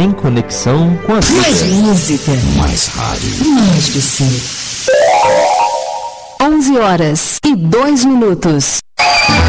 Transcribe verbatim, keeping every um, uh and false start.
em conexão com a vida. Mais música, mais rádio, mais você. onze horas e dois minutos.